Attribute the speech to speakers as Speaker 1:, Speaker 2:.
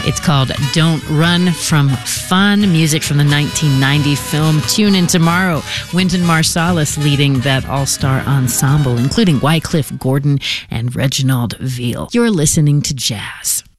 Speaker 1: It's called Don't Run From Fun, music from the 1990 film Tune In Tomorrow. Wynton Marsalis leading that all-star ensemble, including Wycliffe Gordon and Reginald Veal. You're listening to Jazz.